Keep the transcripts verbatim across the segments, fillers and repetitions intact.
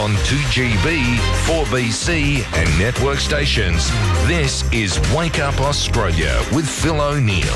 on two G B, four B C and network stations. This is Wake Up Australia with Phil O'Neill.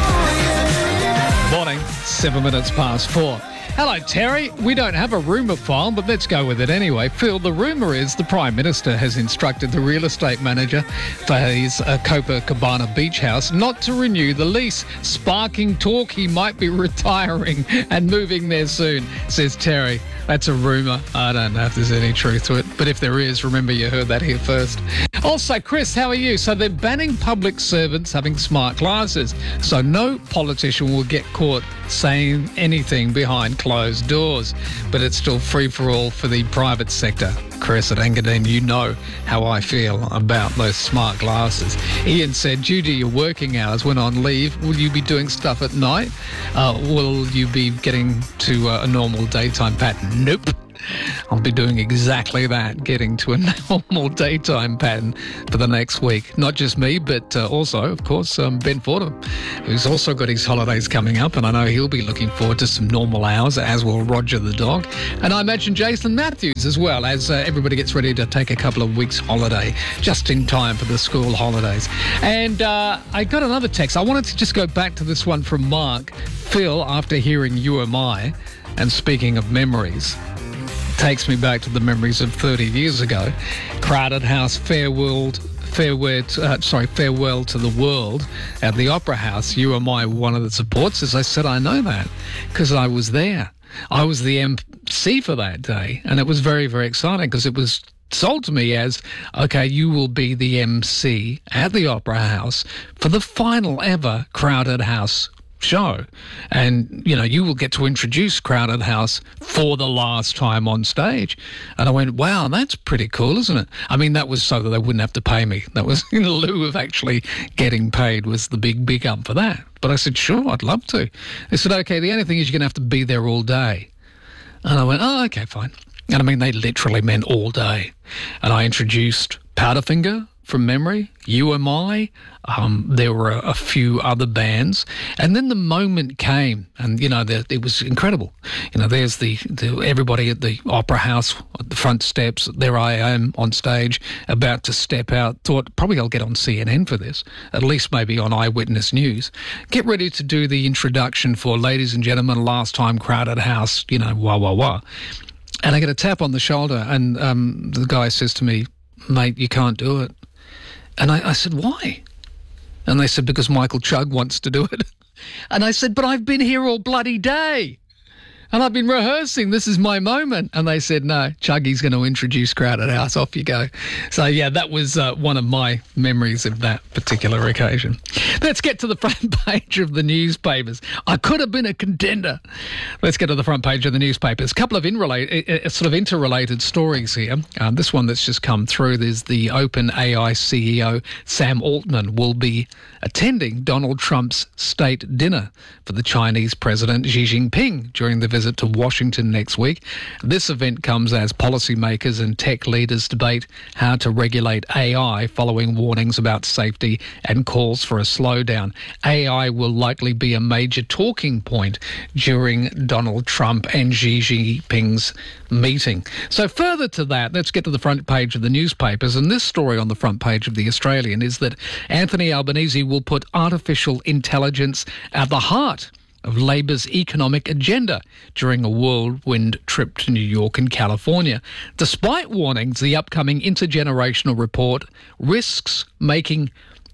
Morning, seven minutes past four. Hello, Terry. We don't have a rumour file, but let's go with it anyway. Phil, the rumour is the Prime Minister has instructed the real estate manager for his uh, Copacabana beach house not to renew the lease, sparking talk he might be retiring and moving there soon, says Terry. That's a rumour. I don't know if there's any truth to it, but if there is, remember you heard that here first. Also, Chris, how are you? So they're banning public servants having smart glasses, so no politician will get caught saying anything behind closed doors, but it's still free-for-all for the private sector. Chris at Engadine, you know how I feel about those smart glasses. Ian said, due to your working hours when on leave, will you be doing stuff at night? Uh, will you be getting to uh, a normal daytime pattern? Nope. I'll be doing exactly that, getting to a normal daytime pattern for the next week. Not just me, but uh, also, of course, um, Ben Fordham, who's also got his holidays coming up, and I know he'll be looking forward to some normal hours, as will Roger the dog. And I imagine Jason Matthews as well, as uh, everybody gets ready to take a couple of weeks holiday, just in time for the school holidays. And uh, I got another text. I wanted to just go back to this one from Mark. Phil, after hearing You Am I, and speaking of memories, takes me back to the memories of thirty years ago. Crowded House, farewell, farewell, to, uh, sorry, farewell to the world at the Opera House. You Am I, one of the supports. As I said, I know that because I was there. I was the M C for that day, and it was very, very exciting because it was sold to me as, okay, you will be the M C at the Opera House for the final ever Crowded House show, and you know, you will get to introduce Crowded House for the last time on stage. And I went, wow, that's pretty cool, isn't it? I mean, that was so that they wouldn't have to pay me. That was in lieu of actually getting paid, was the big big up for that. But I said, sure, I'd love to. They said, okay, the only thing is you're gonna have to be there all day. And I went, oh, okay, fine. And I mean, they literally meant all day. And I introduced Powderfinger from memory, You Am I. Um, there were a, a few other bands, and then the moment came, and you know, the, it was incredible. You know, there's the, the everybody at the Opera House at the front steps. There I am on stage, about to step out. Thought probably I'll get on C N N for this, at least maybe on Eyewitness News. Get ready to do the introduction for, ladies and gentlemen, last time Crowded House. You know, wah wah wah. And I get a tap on the shoulder, and um, the guy says to me, "Mate, you can't do it." And I, I said, why? And they said, because Michael Chugg wants to do it. And I said, but I've been here all bloody day. And I've been rehearsing. This is my moment. And they said, no, Chuggy's going to introduce Crowded House. Off you go. So, yeah, that was uh, one of my memories of that particular occasion. Let's get to the front page of the newspapers. I could have been a contender. Let's get to the front page of the newspapers. A couple of in relate, uh, sort of interrelated stories here. Um, this one that's just come through, there's the OpenAI C E O, Sam Altman, will be attending Donald Trump's state dinner for the Chinese President Xi Jinping during the visit to Washington next week. This event comes as policymakers and tech leaders debate how to regulate A I following warnings about safety and calls for a slowdown. A I will likely be a major talking point during Donald Trump and Xi Jinping's meeting. So further to that, let's get to the front page of the newspapers. And this story on the front page of The Australian is that Anthony Albanese will put artificial intelligence at the heart of Labor's economic agenda during a whirlwind trip to New York and California. Despite warnings, the upcoming intergenerational report risks making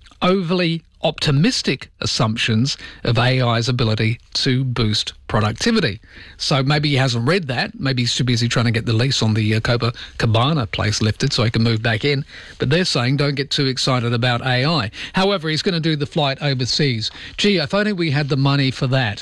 overly optimistic assumptions of A I's ability to boost productivity. So maybe he hasn't read that. Maybe he's too busy trying to get the lease on the uh, Copacabana place lifted so he can move back in. But they're saying don't get too excited about A I. However, he's going to do the flight overseas. Gee, if only we had the money for that.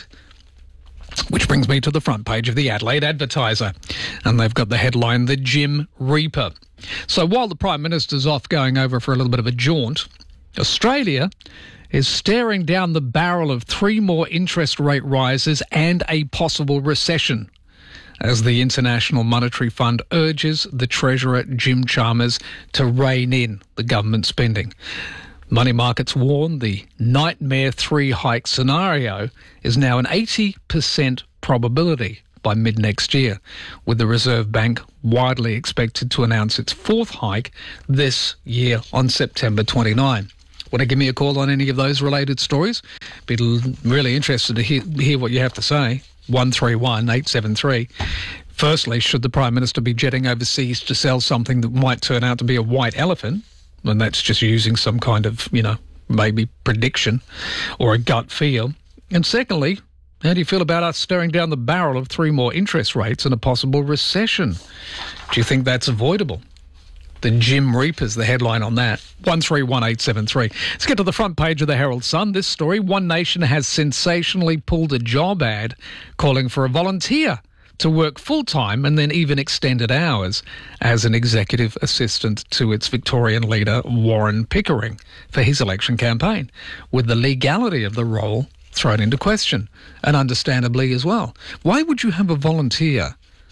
Which brings me to the front page of the Adelaide Advertiser. And they've got the headline, The Gym Reaper. So while the Prime Minister's off going over for a little bit of a jaunt, Australia is staring down the barrel of three more interest rate rises and a possible recession as the International Monetary Fund urges the Treasurer Jim Chalmers to rein in the government spending. Money markets warn the nightmare three-hike scenario is now an eighty percent probability by mid-next year, with the Reserve Bank widely expected to announce its fourth hike this year on September twenty-ninth. Want to give me a call on any of those related stories? Be really interested to hear, hear what you have to say. one three one eight seven three. Firstly, should the Prime Minister be jetting overseas to sell something that might turn out to be a white elephant? And that's just using some kind of, you know, maybe prediction or a gut feel. And secondly, how do you feel about us staring down the barrel of three more interest rates and a possible recession? Do you think that's avoidable? The Jim Reapers, the headline on that. one three one eight seven three. Let's get to the front page of the Herald Sun. This story, One Nation has sensationally pulled a job ad calling for a volunteer to work full-time and then even extended hours as an executive assistant to its Victorian leader, Warren Pickering, for his election campaign, with the legality of the role thrown into question, and understandably as well. Why would you have a volunteer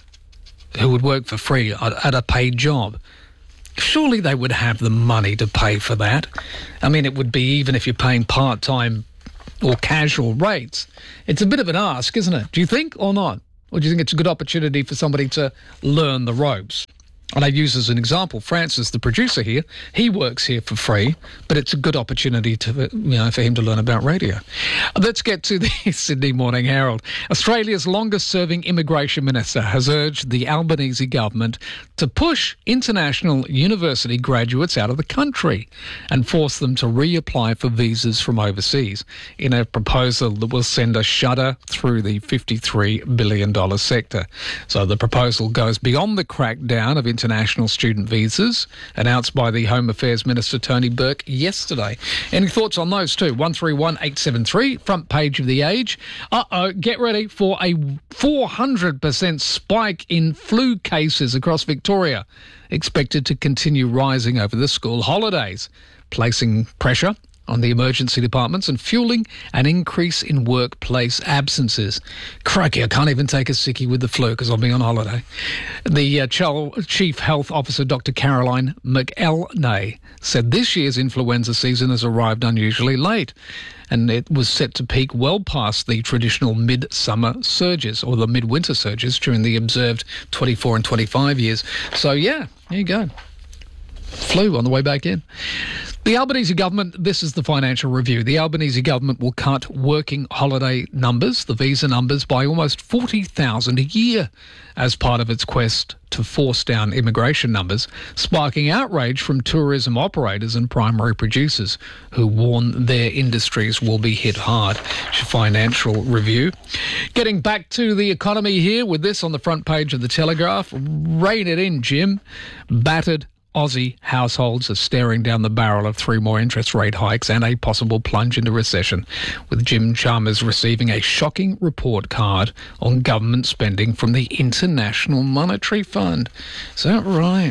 who would work for free at a paid job? Surely they would have the money to pay for that. I mean, it would be even if you're paying part-time or casual rates. It's a bit of an ask, isn't it? Do you think, or not? Or do you think it's a good opportunity for somebody to learn the ropes? And I use as an example, Francis, the producer here, he works here for free, but it's a good opportunity to, you know, for him to learn about radio. Let's get to the Sydney Morning Herald. Australia's longest-serving immigration minister has urged the Albanese government to push international university graduates out of the country and force them to reapply for visas from overseas in a proposal that will send a shudder through the fifty-three billion dollars sector. So the proposal goes beyond the crackdown of international student visas announced by the Home Affairs Minister Tony Burke yesterday. Any thoughts on those too? one three one eight seven three, front page of The Age. Uh-oh, get ready for a four hundred percent spike in flu cases across Victoria, expected to continue rising over the school holidays, placing pressure on the emergency departments and fueling an increase in workplace absences. Crikey, I can't even take a sickie with the flu because I'll be on holiday. The uh, Chief Health Officer, Doctor Caroline McElnay, said this year's influenza season has arrived unusually late, and it was set to peak well past the traditional midsummer surges or the midwinter surges during the observed twenty-four and twenty-five years. So, yeah, there you go. Flu on the way back in. The Albanese government, this is the Financial Review, the Albanese government will cut working holiday numbers, the visa numbers, by almost forty thousand a year as part of its quest to force down immigration numbers, sparking outrage from tourism operators and primary producers who warn their industries will be hit hard. Financial Review. Getting back to the economy here with this on the front page of the Telegraph. Rein it in, Jim. Battered Aussie households are staring down the barrel of three more interest rate hikes and a possible plunge into recession, with Jim Chalmers receiving a shocking report card on government spending from the International Monetary Fund. Is that right?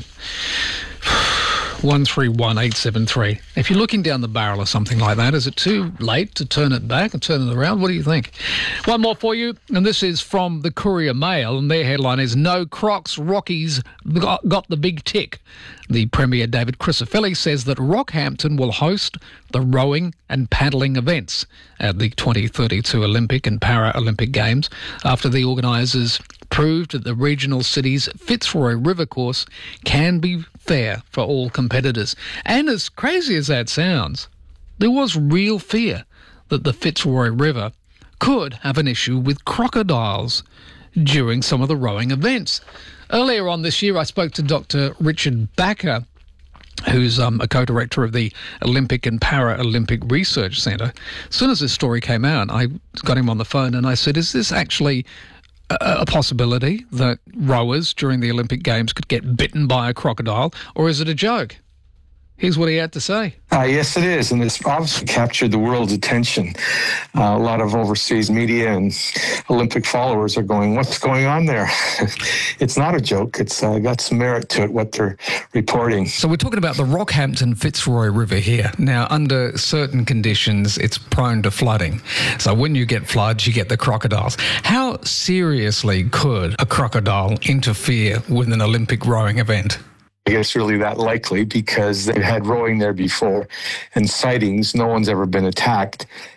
one three one eight seven three. If you're looking down the barrel of something like that, is it too late to turn it back and turn it around? What do you think? One more for you, and this is from the Courier Mail, and their headline is No Crocs Rockies got, got the big tick. The Premier David Crisafulli says that Rockhampton will host the rowing and paddling events at the twenty thirty-two Olympic and Paralympic Games after the organisers proved that the regional city's Fitzroy River course can be fair for all competitors. And as crazy as that sounds, there was real fear that the Fitzroy River could have an issue with crocodiles during some of the rowing events. Earlier on this year, I spoke to Doctor Richard Backer, who's um, a co-director of the Olympic and Paralympic Research Centre. As soon as this story came out, I got him on the phone and I said, is this actually a, a possibility that rowers during the Olympic Games could get bitten by a crocodile, or is it a joke? Here's what he had to say. Uh, yes, it is, and it's obviously captured the world's attention. Uh, a lot of overseas media and Olympic followers are going, what's going on there? It's not a joke. It's uh, got some merit to it, what they're reporting. So we're talking about the Rockhampton Fitzroy River here. Now, under certain conditions, it's prone to flooding. So when you get floods, you get the crocodiles. How seriously could a crocodile interfere with an Olympic rowing event? I guess really that likely because they've had rowing there before and sightings. No one's ever been attacked.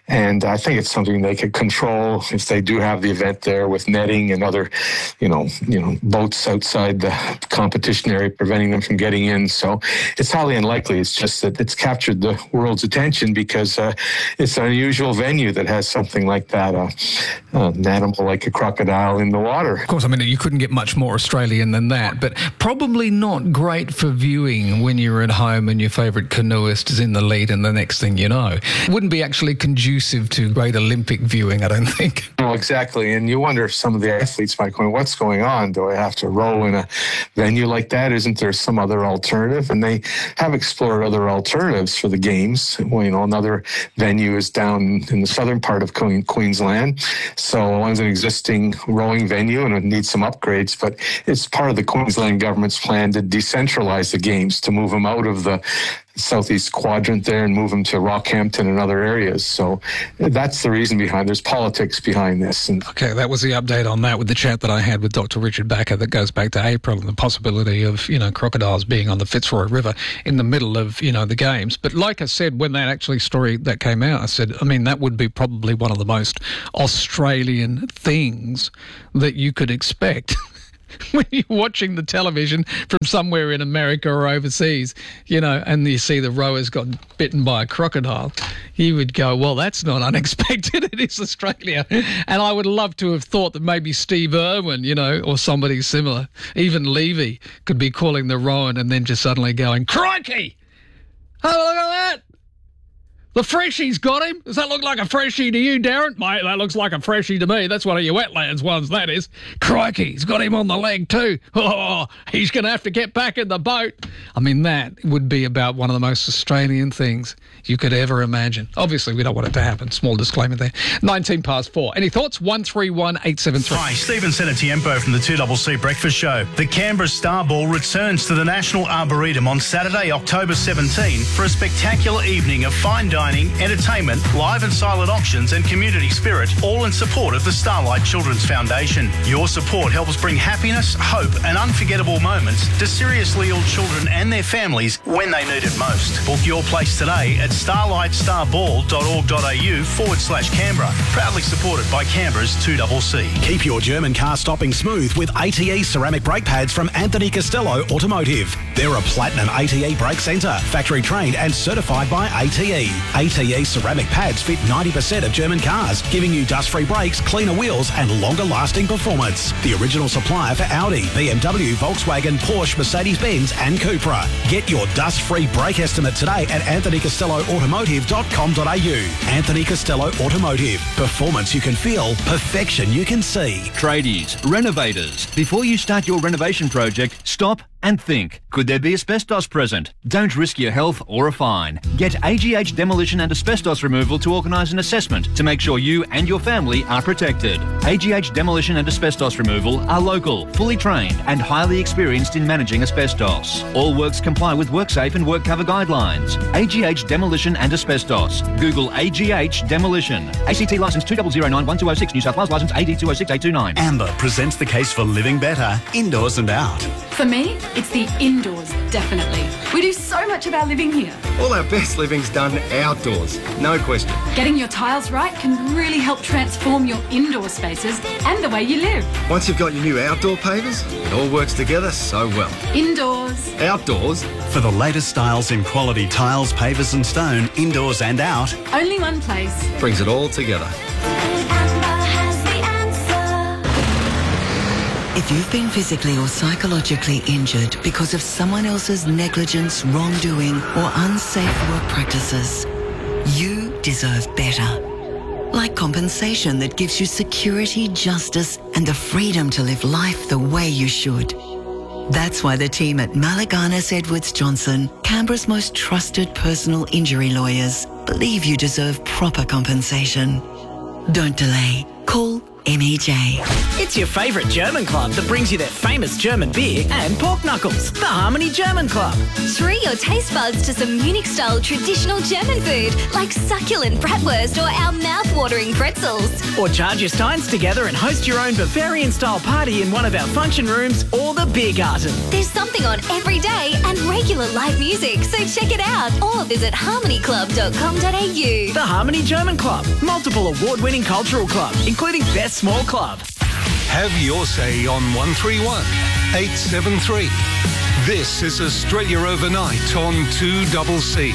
And I think it's something they could control if they do have the event there with netting and other, you know, you know, boats outside the competition area preventing them from getting in. So it's highly unlikely. It's just that it's captured the world's attention because uh, it's an unusual venue that has something like that, uh, uh, an animal like a crocodile in the water. Of course, I mean, you couldn't get much more Australian than that, but probably not great for viewing when you're at home and your favourite canoeist is in the lead and the next thing you know. It wouldn't be actually conducive to great Olympic viewing, I don't think. No, exactly. And you wonder if some of the athletes might go, what's going on? Do I have to row in a venue like that? Isn't there some other alternative? And they have explored other alternatives for the games. Well, you know, another venue is down in the southern part of Queensland. So one's an existing rowing venue and it needs some upgrades, but it's part of the Queensland government's plan to decentralize the games, to move them out of the southeast quadrant there and move them to Rockhampton and other areas. So that's the reason behind. There's politics behind this. And okay, that was the update on that with the chat that I had with Doctor Richard Backer that goes back to April and the possibility of, you know, crocodiles being on the Fitzroy River in the middle of, you know, the games. But like I said, when that actually story that came out, I said, I mean, that would be probably one of the most Australian things that you could expect. When you're watching the television from somewhere in America or overseas, you know, and you see the rowers got bitten by a crocodile, you would go, well, that's not unexpected. It is Australia. And I would love to have thought that maybe Steve Irwin, you know, or somebody similar, even Levy, could be calling the Rowan and then just suddenly going, crikey! Oh, look at that! The freshie's got him. Does that look like a freshie to you, Darren? Mate, that looks like a freshie to me. That's one of your wetlands ones, that is. Crikey, he's got him on the leg too. Oh, he's going to have to get back in the boat. I mean, that would be about one of the most Australian things you could ever imagine. Obviously, we don't want it to happen. Small disclaimer there. nineteen past four. Any thoughts? one three one eight seven three. Hi, Stephen Senatiempo from the two C C Breakfast Show. The Canberra Star Ball returns to the National Arboretum on Saturday, October seventeenth for a spectacular evening of fine dining, entertainment, live and silent auctions and community spirit, all in support of the Starlight Children's Foundation. Your support helps bring happiness, hope and unforgettable moments to seriously ill children and their families when they need it most. Book your place today at starlightstarball.org.au forward slash Canberra. Proudly supported by Canberra's two C C. Keep your German car stopping smooth with A T E ceramic brake pads from Anthony Costello Automotive. They're a platinum A T E brake centre, factory trained and certified by A T E. A T E ceramic pads fit ninety percent of German cars, giving you dust-free brakes, cleaner wheels and longer-lasting performance. The original supplier for Audi, B M W, Volkswagen, Porsche, Mercedes-Benz and Cupra. Get your dust-free brake estimate today at anthony costello automotive dot com dot a u. Anthony Costello Automotive. Performance you can feel, perfection you can see. Tradies, renovators. Before you start your renovation project, stop and think. Could there be asbestos present? Don't risk your health or a fine. Get A G H Demolition and Asbestos Removal to organise an assessment to make sure you and your family are protected. A G H Demolition and Asbestos Removal are local, fully trained and highly experienced in managing asbestos. All works comply with WorkSafe and WorkCover guidelines. A G H Demolition and Asbestos. Google A G H Demolition. A C T licence two zero zero nine one two zero six, New South Wales licence A D two zero six eight two nine. Amber presents the case for living better, indoors and out. For me, it's the indoors, definitely. We do so much of our living here. All our best living's done outdoors, no question. Getting your tiles right can really help transform your indoor spaces and the way you live. Once you've got your new outdoor pavers, it all works together so well. Indoors. Outdoors. For the latest styles in quality tiles, pavers and stone, indoors and out. Only one place. Brings it all together. If you've been physically or psychologically injured because of someone else's negligence, wrongdoing, or unsafe work practices, you deserve better. Like compensation that gives you security, justice, and the freedom to live life the way you should. That's why the team at Malaganas Edwards Johnson, Canberra's most trusted personal injury lawyers, believe you deserve proper compensation. Don't delay. Call M E J. It's your favourite German club that brings you their famous German beer and pork knuckles, the Harmony German Club. Treat your taste buds to some Munich-style traditional German food like succulent bratwurst or our mouth-watering pretzels. Or charge your steins together and host your own Bavarian-style party in one of our function rooms or the beer garden. There's something on every day and regular live music, so check it out or visit harmony club dot com dot a u. The Harmony German Club, multiple award-winning cultural club, including Best Small Club. Have your say on one three one eight seven three. This is Australia Overnight on two C C.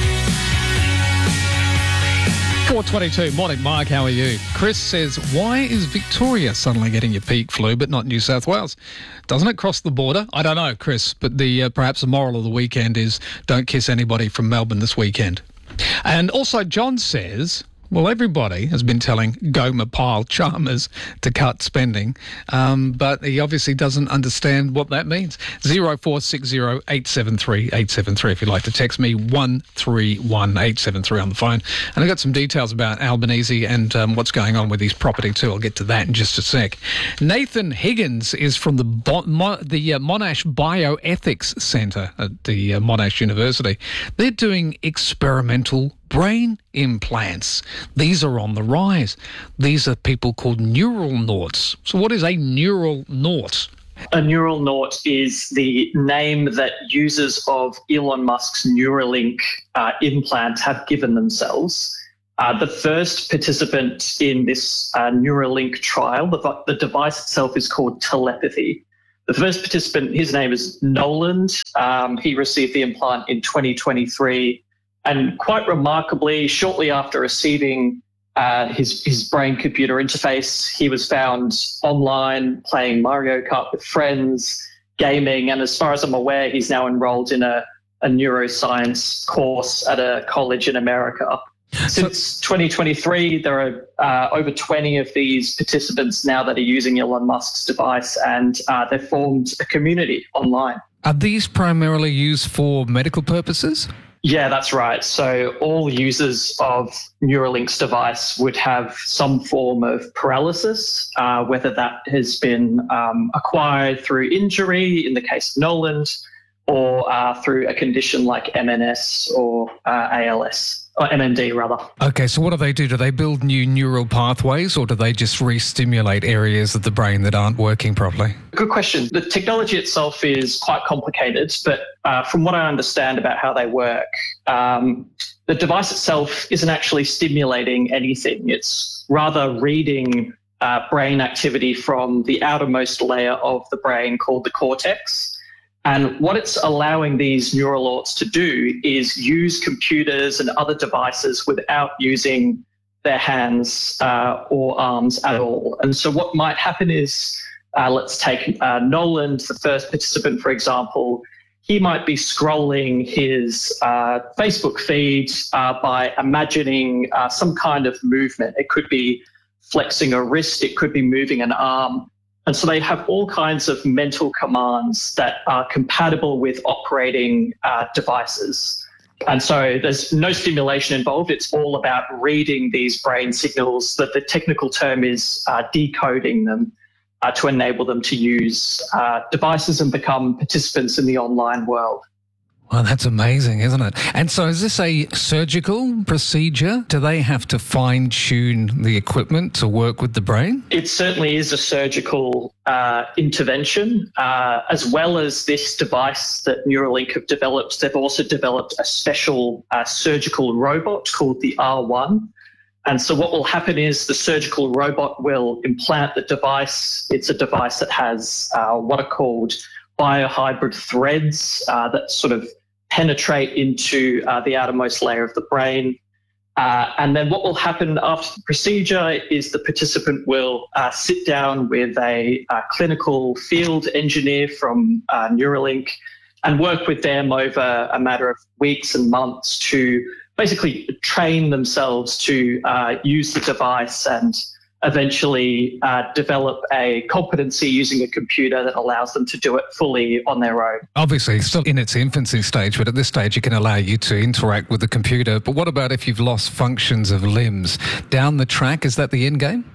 four twenty-two. Morning, Mike. How are you? Chris says, why is Victoria suddenly getting your peak flu, but not New South Wales? Doesn't it cross the border? I don't know, Chris, but the uh, perhaps the moral of the weekend is don't kiss anybody from Melbourne this weekend. And also, John says, well, everybody has been telling Goma Pyle Chalmers to cut spending, um, but he obviously doesn't understand what that means. zero four six zero eight seven three eight seven three if you'd like to text me, one three one eight seven three on the phone. And I've got some details about Albanese and um, what's going on with his property too. I'll get to that in just a sec. Nathan Higgins is from the Bo- Mo- the uh, Monash Bioethics Centre at the uh, Monash University. They're doing experimental brain implants. These are on the rise. These are people called neural noughts. So what is a neural nought? A neural nought is the name that users of Elon Musk's Neuralink uh, implant have given themselves. Uh, the first participant in this uh, Neuralink trial, the, the device itself is called Telepathy. The first participant, his name is Noland. Um, he received the implant in twenty twenty-three. And quite remarkably, shortly after receiving uh, his, his brain-computer interface, he was found online playing Mario Kart with friends, gaming, and as far as I'm aware, he's now enrolled in a, a neuroscience course at a college in America. Since twenty twenty-three, there are uh, over twenty of these participants now that are using Elon Musk's device, and uh, they've formed a community online. Are these primarily used for medical purposes? Yeah, that's right. So all users of Neuralink's device would have some form of paralysis, uh, whether that has been um, acquired through injury, in the case of Noland, or uh, through a condition like M N S or uh, A L S. Or M N D, rather. Okay, so what do they do? Do they build new neural pathways, or do they just re-stimulate areas of the brain that aren't working properly? Good question. The technology itself is quite complicated, but uh, from what I understand about how they work, um, the device itself isn't actually stimulating anything. It's rather reading uh, brain activity from the outermost layer of the brain called the cortex. And what it's allowing these neural noughts to do is use computers and other devices without using their hands uh, or arms at all. And so what might happen is, uh, let's take uh, Noland, the first participant, for example. He might be scrolling his uh, Facebook feed uh, by imagining uh, some kind of movement. It could be flexing a wrist, it could be moving an arm. And so they have all kinds of mental commands that are compatible with operating uh, devices. And so there's no stimulation involved. It's all about reading these brain signals, that the technical term is uh, decoding them uh, to enable them to use uh, devices and become participants in the online world. Well, that's amazing, isn't it? And so is this a surgical procedure? Do they have to fine-tune the equipment to work with the brain? It certainly is a surgical uh, intervention. Uh, as well as this device that Neuralink have developed, they've also developed a special uh, surgical robot called the R one. And so what will happen is the surgical robot will implant the device. It's a device that has uh, what are called biohybrid threads uh, that sort of penetrate into uh, the outermost layer of the brain. Uh, and then what will happen after the procedure is the participant will uh, sit down with a, a clinical field engineer from uh, Neuralink and work with them over a matter of weeks and months to basically train themselves to uh, use the device and eventually uh, develop a competency using a computer that allows them to do it fully on their own. Obviously, it's still in its infancy stage, but at this stage it can allow you to interact with the computer. But what about if you've lost functions of limbs? Down the track, is that the end game?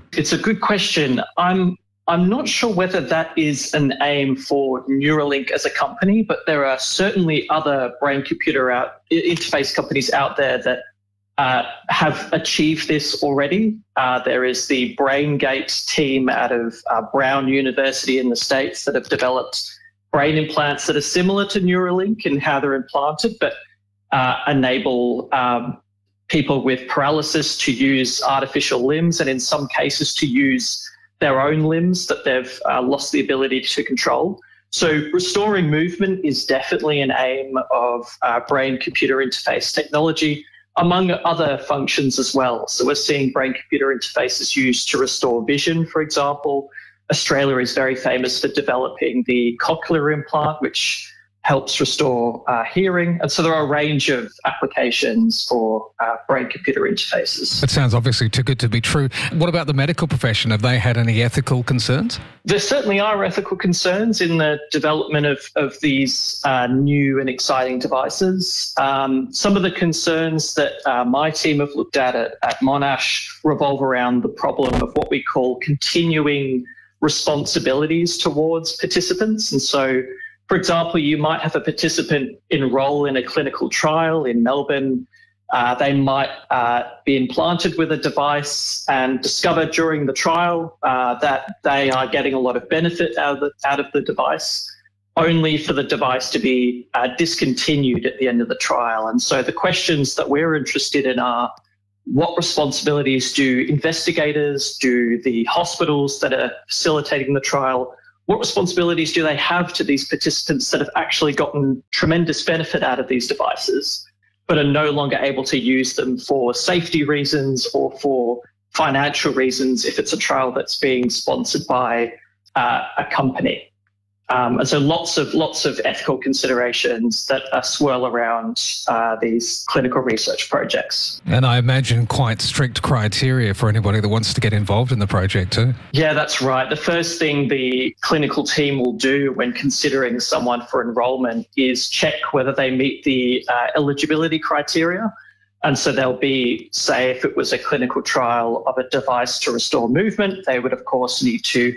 It's a good question. I'm I'm not sure whether that is an aim for Neuralink as a company, but there are certainly other brain-computer out interface companies out there that uh, have achieved this already. Uh, there is the BrainGate team out of uh, Brown University in the States that have developed brain implants that are similar to Neuralink in how they're implanted, but uh, enable um, people with paralysis to use artificial limbs, and in some cases to use their own limbs that they've uh, lost the ability to control. So restoring movement is definitely an aim of uh, brain-computer interface technology, among other functions as well. So we're seeing brain-computer interfaces used to restore vision, for example. Australia is very famous for developing the cochlear implant, which helps restore uh, hearing. And so there are a range of applications for uh, brain-computer interfaces. That sounds obviously too good to be true. What about the medical profession? Have they had any ethical concerns? There certainly are ethical concerns in the development of, of these uh, new and exciting devices. Um, some of the concerns that uh, my team have looked at, at at Monash revolve around the problem of what we call continuing responsibilities towards participants. And so, for example, you might have a participant enroll in a clinical trial in Melbourne. Uh, they might uh, be implanted with a device and discover during the trial uh, that they are getting a lot of benefit out of the, out of the device, only for the device to be uh, discontinued at the end of the trial. And so the questions that we're interested in are, what responsibilities do investigators, do the hospitals that are facilitating the trial, what responsibilities do they have to these participants that have actually gotten tremendous benefit out of these devices, but are no longer able to use them for safety reasons or for financial reasons if it's a trial that's being sponsored by uh, a company? Um, and so lots of lots of ethical considerations that uh, swirl around uh, these clinical research projects. And I imagine quite strict criteria for anybody that wants to get involved in the project too. Yeah, that's right. The first thing the clinical team will do when considering someone for enrolment is check whether they meet the uh, eligibility criteria. And so there'll be, say, if it was a clinical trial of a device to restore movement, they would, of course, need to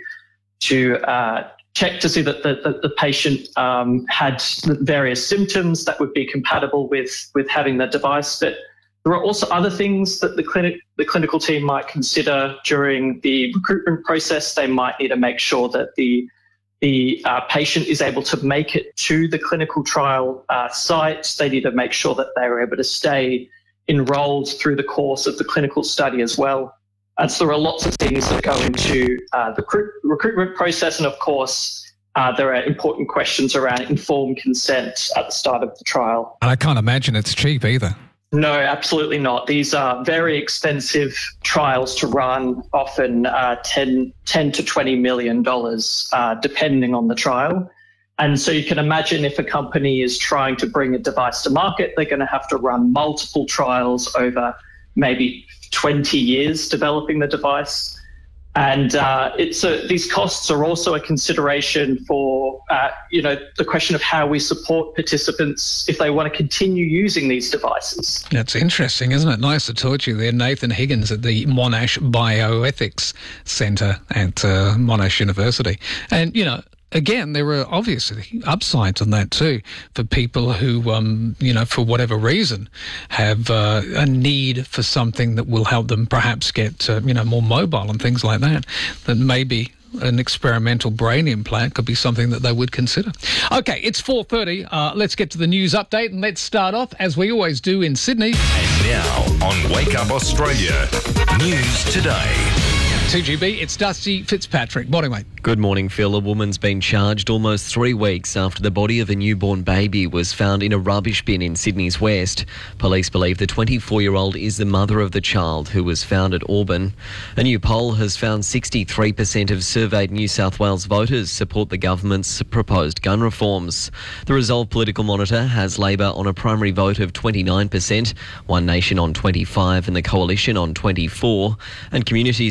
to uh, check to see that the, the, the patient um, had various symptoms that would be compatible with, with having the device. But there are also other things that the clinic, the clinical team might consider during the recruitment process. They might need to make sure that the, the uh, patient is able to make it to the clinical trial uh, site. They need to make sure that they are able to stay enrolled through the course of the clinical study as well. And so there are lots of things that go into uh, the recruit, recruitment process. And of course, uh, there are important questions around informed consent at the start of the trial. And I can't imagine it's cheap either. No, absolutely not. These are very expensive trials to run, often uh, ten, ten to twenty million dollars, uh, depending on the trial. And so you can imagine if a company is trying to bring a device to market, they're going to have to run multiple trials over maybe twenty years developing the device. And uh, it's a, these costs are also a consideration for, uh, you know, the question of how we support participants if they want to continue using these devices. That's interesting, isn't it? Nice to talk to you there. Nathan Higgins at the Monash Bioethics Centre at uh, Monash University. And, you know, again, there are obviously upsides on that too for people who, um, you know, for whatever reason, have uh, a need for something that will help them perhaps get, uh, you know, more mobile and things like that. That maybe an experimental brain implant could be something that they would consider. Okay, it's four thirty. Uh, let's get to the news update and let's start off, as we always do, in Sydney. And now on Wake Up Australia, News Today. two G B, it's Dusty Fitzpatrick. Morning, mate. Good morning, Phil. A woman's been charged almost three weeks after the body of a newborn baby was found in a rubbish bin in Sydney's west. Police believe the twenty-four-year-old is the mother of the child, who was found at Auburn. A new poll has found sixty-three percent of surveyed New South Wales voters support the government's proposed gun reforms. The Resolve Political Monitor has Labor on a primary vote of twenty-nine percent, One Nation on twenty-five and the Coalition on twenty-four. And communities across New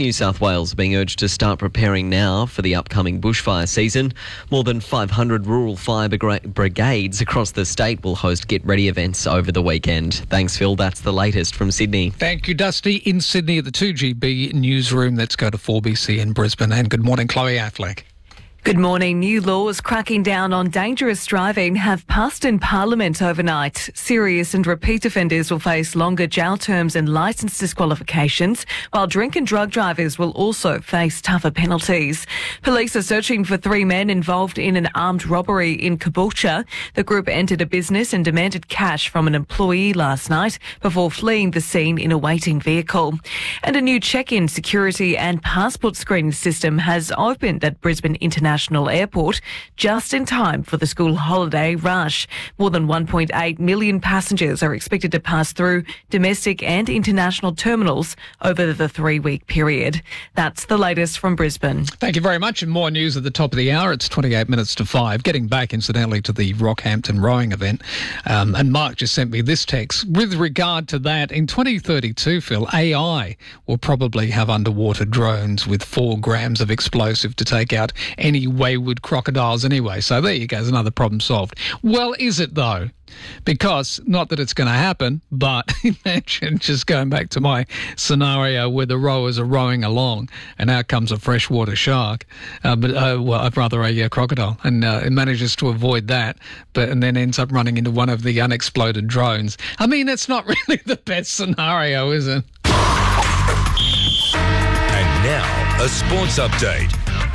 New South Wales are being urged to start preparing now for the upcoming bushfire season. More than five hundred rural fire brigades across the state will host get-ready events over the weekend. Thanks, Phil. That's the latest from Sydney. Thank you, Dusty. In Sydney at the two G B newsroom, let's go to four B C in Brisbane. And good morning, Chloe Affleck. Good morning. New laws cracking down on dangerous driving have passed in Parliament overnight. Serious and repeat offenders will face longer jail terms and licence disqualifications, while drink and drug drivers will also face tougher penalties. Police are searching for three men involved in an armed robbery in Caboolture. The group entered a business and demanded cash from an employee last night before fleeing the scene in a waiting vehicle. And a new check-in security and passport screening system has opened at Brisbane International International Airport just in time for the school holiday rush. More than one point eight million passengers are expected to pass through domestic and international terminals over the three-week period. That's the latest from Brisbane. Thank you very much. And more news at the top of the hour. It's twenty-eight minutes to five. Getting back, incidentally, to the Rockhampton rowing event. Um, and Mark just sent me this text. With regard to that, in twenty thirty-two, Phil, A I will probably have underwater drones with four grams of explosive to take out any wayward crocodiles anyway. So there you go. There's another problem solved. Well, is it though? Because, not that it's going to happen, but imagine just going back to my scenario where the rowers are rowing along and out comes a freshwater shark, uh, but uh, well, rather a uh, crocodile, and uh, it manages to avoid that, but and then ends up running into one of the unexploded drones. I mean, it's not really the best scenario, is it? And now, a sports update.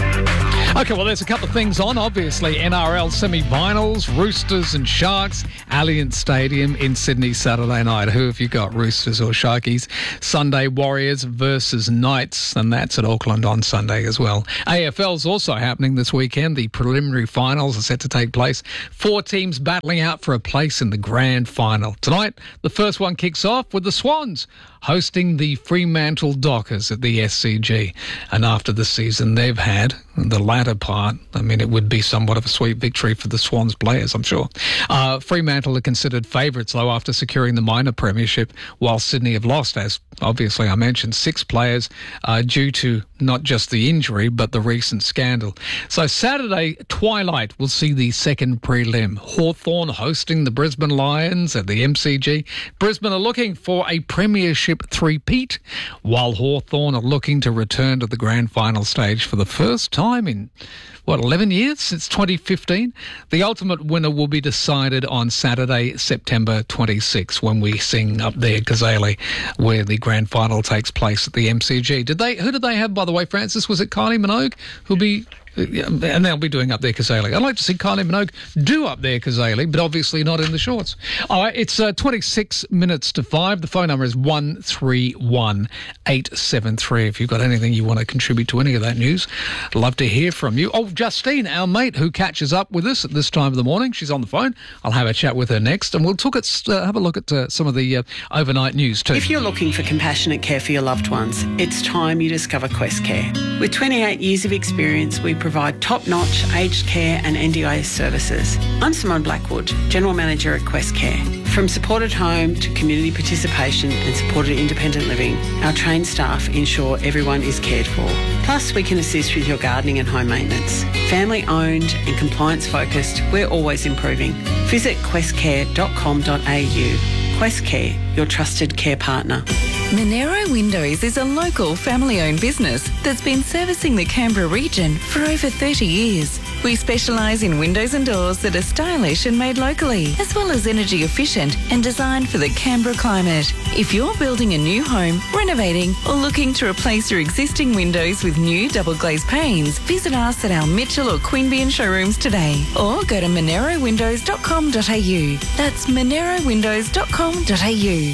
Okay, well, there's a couple of things on. Obviously, N R L semi-finals, Roosters and Sharks, Allianz Stadium in Sydney Saturday night. Who have you got, Roosters or Sharkies? Sunday, Warriors versus Knights, and that's at Auckland on Sunday as well. A F L's also happening this weekend. The preliminary finals are set to take place. Four teams battling out for a place in the grand final. Tonight, the first one kicks off with the Swans hosting the Fremantle Dockers at the S C G. And after the season they've had, the latter part, I mean, it would be somewhat of a sweet victory for the Swans players, I'm sure. Uh, Fremantle are considered favourites, though, after securing the minor premiership, while Sydney have lost, as obviously I mentioned, six players uh, due to not just the injury, but the recent scandal. So Saturday, twilight, we'll see the second prelim. Hawthorn hosting the Brisbane Lions at the M C G. Brisbane are looking for a premiership three-peat, while Hawthorn are looking to return to the grand final stage for the first time in, what, eleven years since twenty fifteen? The ultimate winner will be decided on Saturday, September twenty-sixth, when we sing up there, Kazali, where the grand final takes place at the M C G. Did they? Who did they have, by the way, Francis? Was it Kylie Minogue who'll be... And they'll be doing Up There Kazali. I'd like to see Kylie Minogue do Up There Kazali, but obviously not in the shorts. All right, it's uh, twenty-six minutes to five. The phone number is one three one eight seven three. If you've got anything you want to contribute to any of that news, I'd love to hear from you. Oh, Justine, our mate who catches up with us at this time of the morning, she's on the phone. I'll have a chat with her next, and we'll talk at, uh, have a look at uh, some of the uh, overnight news too. If you're looking for compassionate care for your loved ones, it's time you discover Quest Care. With twenty-eight years of experience, we provide top-notch aged care and N D I S services. I'm Simone Blackwood, General Manager at Quest Care. From supported home to community participation and supported independent living, our trained staff ensure everyone is cared for. Plus, we can assist with your gardening and home maintenance. Family-owned and compliance-focused, we're always improving. Visit quest care dot com dot a u. Quest Care, your trusted care partner. Monero Windows is a local family-owned business that's been servicing the Canberra region for over thirty years. We specialise in windows and doors that are stylish and made locally, as well as energy efficient and designed for the Canberra climate. If you're building a new home, renovating, or looking to replace your existing windows with new double glazed panes, visit us at our Mitchell or Queanbeyan showrooms today, or go to monero windows dot com dot a u. That's monero windows dot com dot a u.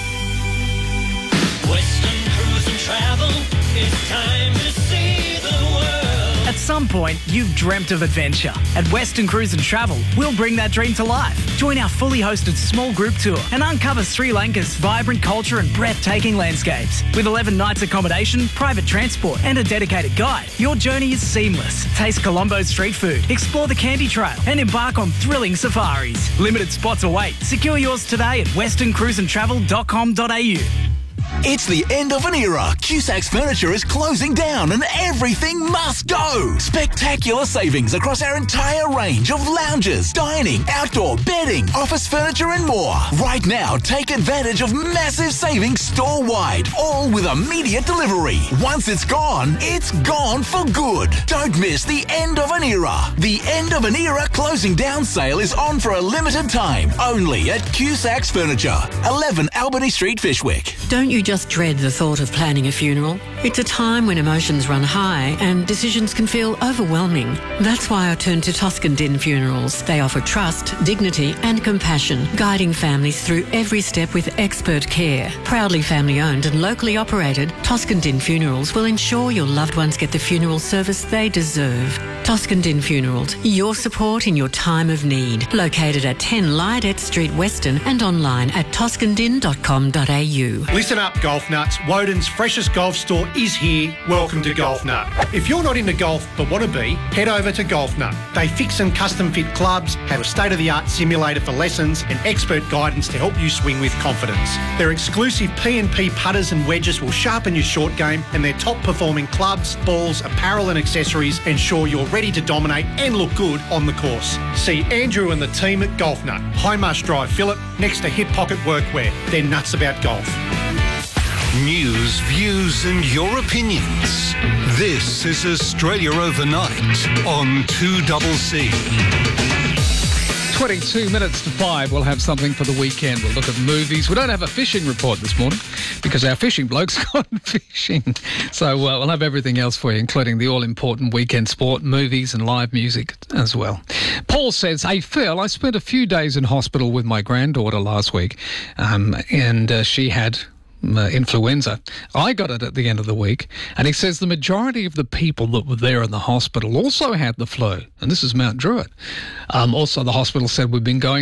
Western Cruise and Travel, it's time to see the world. At some point, you've dreamt of adventure. At Western Cruise and Travel, we'll bring that dream to life. Join our fully hosted small group tour and uncover Sri Lanka's vibrant culture and breathtaking landscapes. With eleven nights accommodation, private transport and a dedicated guide, your journey is seamless. Taste Colombo's street food, explore the Candy Trail and embark on thrilling safaris. Limited spots await. Secure yours today at western cruise and travel dot com dot a u. It's the end of an era. Cusac's Furniture is closing down and everything must go. Spectacular savings across our entire range of lounges, dining, outdoor, bedding, office furniture and more. Right now, take advantage of massive savings store-wide, all with immediate delivery. Once it's gone, it's gone for good. Don't miss the end of an era. The end of an era closing down sale is on for a limited time, only at Cusac's Furniture, eleven Albany Street, Fishwick. Don't you just dread the thought of planning a funeral? It's a time when emotions run high and decisions can feel overwhelming. That's why I turn to Toscan Din Funerals. They offer trust, dignity and compassion, guiding families through every step with expert care. Proudly family owned and locally operated, Toscan Din Funerals will ensure your loved ones get the funeral service they deserve. Toscan Din Funerals, your support in your time of need. Located at ten Lydet Street, Weston, and online at toscan din dot com dot a u. Listen up, golf nuts. Woden's freshest golf store is here. Welcome to Golf Nut. If you're not into golf but want to be, head over to Golf Nut. They fix and custom fit clubs, have a state-of-the-art simulator for lessons and expert guidance to help you swing with confidence. Their exclusive P and P putters and wedges will sharpen your short game, and their top-performing clubs, balls, apparel and accessories ensure you're ready to dominate and look good on the course. See Andrew and the team at Golf Nut, High Marsh Drive, Phillip, next to Hip Pocket Workwear. They're nuts about golf. News, views and your opinions. This is Australia Overnight on two C C. twenty-two minutes to five, we'll have something for the weekend. We'll look at movies. We don't have a fishing report this morning because our fishing bloke's gone fishing. So uh, we'll have everything else for you, including the all-important weekend sport, movies and live music as well. Paul says, hey, Phil, I spent a few days in hospital with my granddaughter last week um, and uh, she had... Uh, influenza. I got it at the end of the week, and he says the majority of the people that were there in the hospital also had the flu, and this is Mount Druitt. Um, also, the hospital said we've been going